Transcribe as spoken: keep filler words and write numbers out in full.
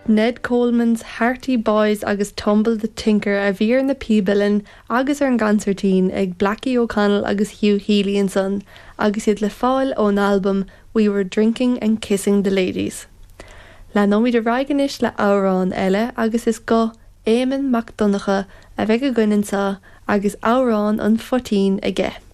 Ned Coleman's Hearty Boys agus Tumble the Tinker a bhíar na Peebalin agus ar an gancertín ag Blackie O'Connell agus Hugh Healy and Son agus iad le fáil ón album We Were Drinking and Kissing the Ladies. Le nóid a raigenis le árán eile agus is go Éamonn Mac Donacha a bheith go gcuinnn sa agus árán an fourteen aige.